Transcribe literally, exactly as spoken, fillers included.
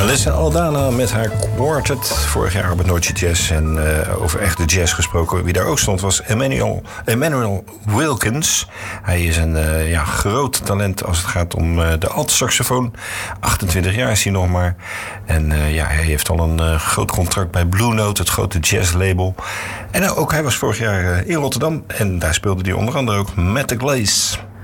Melissa Aldana met haar quartet. Vorig jaar op het Noordje Jazz. En uh, over echte jazz gesproken. Wie daar ook stond was Emmanuel, Emmanuel Wilkins. Hij is een uh, ja, groot talent als het gaat om uh, de altsaxofoon. achtentwintig jaar is hij nog maar. En uh, ja, hij heeft al een uh, groot contract bij Blue Note, het grote jazzlabel. En uh, ook hij was vorig jaar uh, in Rotterdam. En daar speelde hij onder andere ook met The Glaze.